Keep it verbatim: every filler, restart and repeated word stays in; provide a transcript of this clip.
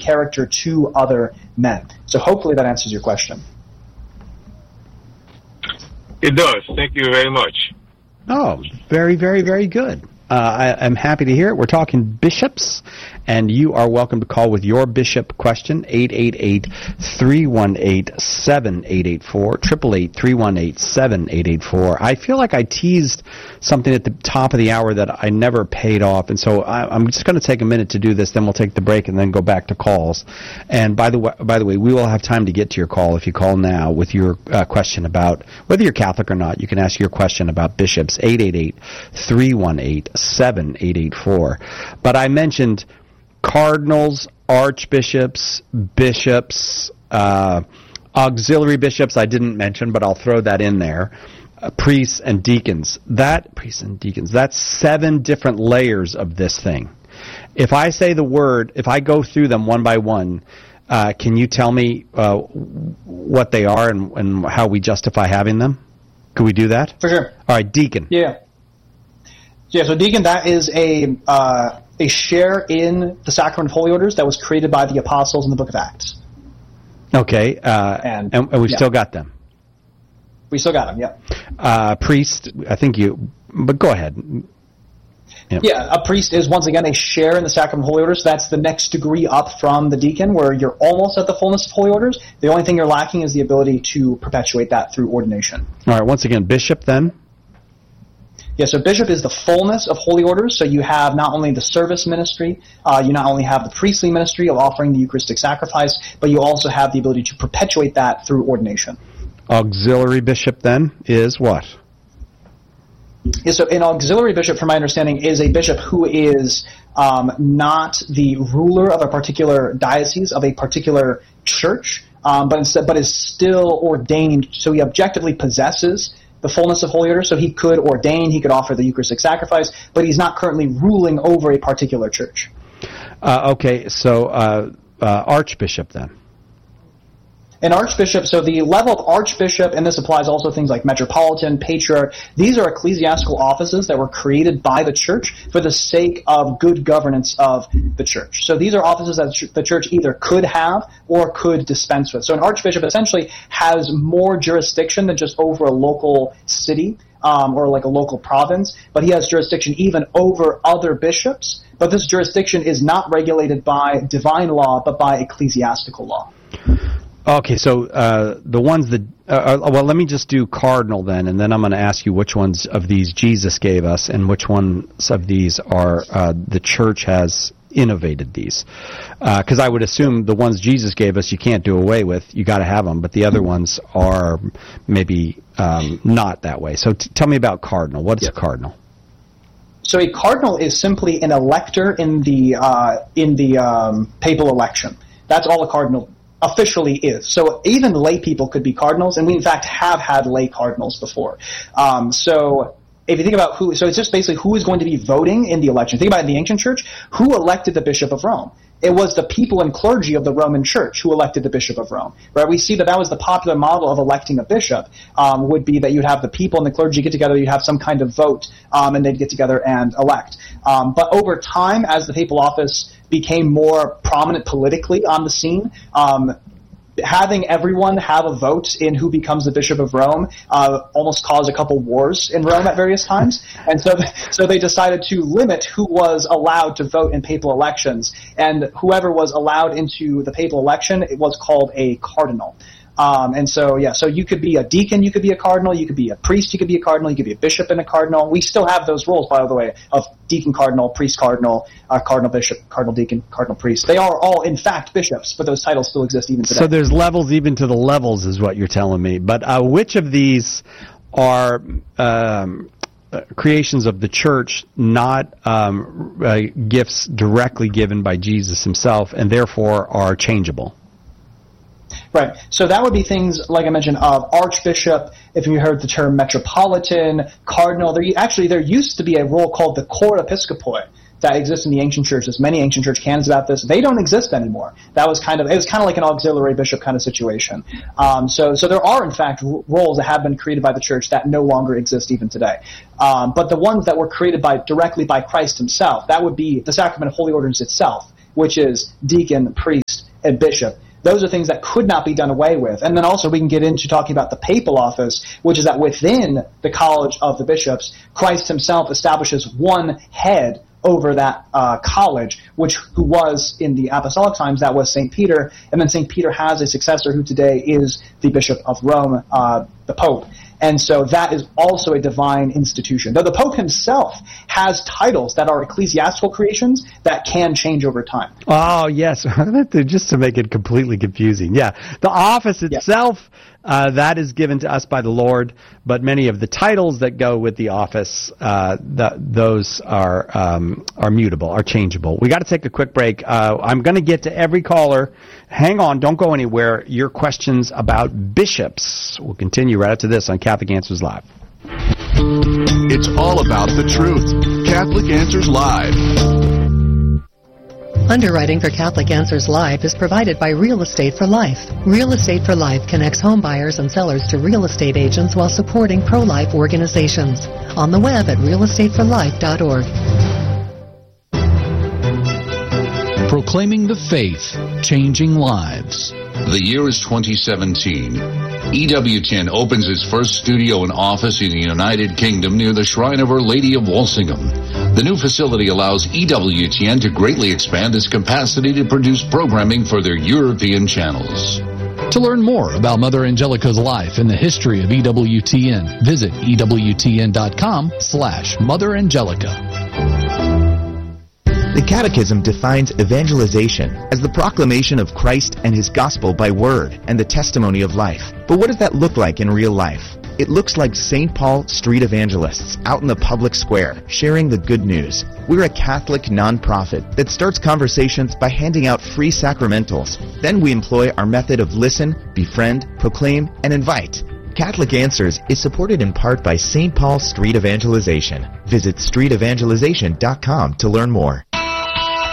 character to other men. So hopefully that answers your question. It does. Thank you very much. Oh, very, very, very good. Uh, I, I'm happy to hear it. We're talking bishops, and you are welcome to call with your bishop question, eight eight eight, three one eight, seven eight eight four, eight eight eight, three one eight, seven eight eight four. I feel like I teased something at the top of the hour that I never paid off, and so I, I'm just going to take a minute to do this, then we'll take the break and then go back to calls. And by the way, by the way, we will have time to get to your call if you call now with your uh, question about, whether you're Catholic or not, you can ask your question about bishops, eight eight eight, three one eight, seven eight eight four. But I mentioned cardinals, archbishops, bishops, uh, auxiliary bishops I didn't mention, but I'll throw that in there. Uh, priests and deacons. That priests and deacons. That's seven different layers of this thing. If I say the word, if I go through them one by one, uh, can you tell me uh, what they are and, and how we justify having them? Could we do that? For sure. All right, deacon. Yeah. Yeah. So deacon, that is a uh, a share in the sacrament of holy orders that was created by the apostles in the Book of Acts. Okay. Uh, and, and, and we've yeah. still got them. We still got them, yeah. Uh, priest, I think you, but go ahead. Yeah. yeah, a priest is, once again, a share in the sacrament of holy orders. That's the next degree up from the deacon, where you're almost at the fullness of holy orders. The only thing you're lacking is the ability to perpetuate that through ordination. All right, once again, bishop then? Yeah, so bishop is the fullness of holy orders. So you have not only the service ministry, uh, you not only have the priestly ministry of offering the Eucharistic sacrifice, but you also have the ability to perpetuate that through ordination. Auxiliary bishop then is what? Yeah, so an auxiliary bishop, from my understanding, is a bishop who is um, not the ruler of a particular diocese, of a particular church, um, but instead, but is still ordained. So he objectively possesses the fullness of holy orders. So he could ordain, he could offer the Eucharistic sacrifice, but he's not currently ruling over a particular church. Uh, okay, so uh, uh, archbishop then. An archbishop, so the level of archbishop, and this applies also to things like metropolitan, patriarch, these are ecclesiastical offices that were created by the church for the sake of good governance of the church. So these are offices that the church either could have or could dispense with. So an archbishop essentially has more jurisdiction than just over a local city um, or like a local province, but he has jurisdiction even over other bishops. But this jurisdiction is not regulated by divine law, but by ecclesiastical law. Okay, so uh, the ones that, uh, well, let me just do cardinal then, and then I'm going to ask you which ones of these Jesus gave us and which ones of these are uh, the church has innovated these. Because uh, I would assume the ones Jesus gave us you can't do away with, you got to have them, but the other ones are maybe um, not that way. So t- tell me about cardinal. What is yep. a cardinal? So a cardinal is simply an elector in the uh, in the um, papal election. That's all a cardinal officially is. So even lay people could be cardinals, and we in fact have had lay cardinals before. Um, so if you think about who, so it's just basically who is going to be voting in the election. Think about it in the ancient church, who elected the Bishop of Rome? It was the people and clergy of the Roman Church who elected the Bishop of Rome. Right? We see that that was the popular model of electing a bishop, um, would be that you'd have the people and the clergy get together, you'd have some kind of vote, um, and they'd get together and elect. Um, but over time, as the papal office became more prominent politically on the scene, um, having everyone have a vote in who becomes the Bishop of Rome uh, almost caused a couple wars in Rome at various times. And so so they decided to limit who was allowed to vote in papal elections. And whoever was allowed into the papal election, it was called a cardinal. Um, and so, yeah, so you could be a deacon, you could be a cardinal, you could be a priest, you could be a cardinal, you could be a bishop and a cardinal. We still have those roles, by the way, of deacon cardinal, priest cardinal, uh, cardinal bishop, cardinal deacon, cardinal priest. They are all, in fact, bishops, but those titles still exist even today. So there's levels even to the levels is what you're telling me. But uh, which of these are um, creations of the church, not um, uh, gifts directly given by Jesus himself, and therefore are changeable? Right. So that would be things, like I mentioned, of archbishop, if you heard the term metropolitan, cardinal. There Actually, there used to be a role called the cor episcopoi that exists in the ancient churches. Many ancient church canons about this. They don't exist anymore. That was kind of, it was kind of like an auxiliary bishop kind of situation. Um, so, so there are, in fact, r- roles that have been created by the church that no longer exist even today. Um, but the ones that were created by directly by Christ himself, that would be the sacrament of holy orders itself, which is deacon, priest, a bishop. Those are things that could not be done away with. And then also we can get into talking about the papal office, which is that within the College of the Bishops, Christ himself establishes one head over that uh, college, which who was in the apostolic times, that was Saint Peter, and then Saint Peter has a successor who today is the Bishop of Rome, uh, the Pope. And so that is also a divine institution. Though the Pope himself has titles that are ecclesiastical creations that can change over time. Oh, yes. Just to make it completely confusing. Yeah. The office itself, yes. uh, that is given to us by the Lord, but many of the titles that go with the office, uh, the, those are um, are mutable, are changeable. We got to take a quick break. Uh, I'm going to get to every caller. Hang on. Don't go anywhere. Your questions about bishops. We'll continue right after this on Catholic Answers Live. It's all about the truth. Catholic Answers Live. Underwriting for Catholic Answers Live is provided by Real Estate for Life. Real Estate for Life connects home buyers and sellers to real estate agents while supporting pro-life organizations. On the web at real estate for life dot org. Proclaiming the faith, changing lives. The year is twenty seventeen. E W T N opens its first studio and office in the United Kingdom near the Shrine of Our Lady of Walsingham. The new facility allows E W T N to greatly expand its capacity to produce programming for their European channels. To learn more about Mother Angelica's life and the history of E W T N, visit E W T N dot com slash Mother Angelica. The Catechism defines evangelization as the proclamation of Christ and His gospel by word and the testimony of life. But what does that look like in real life? It looks like Saint Paul Street Evangelists out in the public square, sharing the good news. We're a Catholic nonprofit that starts conversations by handing out free sacramentals. Then we employ our method of listen, befriend, proclaim, and invite. Catholic Answers is supported in part by Saint Paul Street Evangelization. Visit street evangelization dot com to learn more.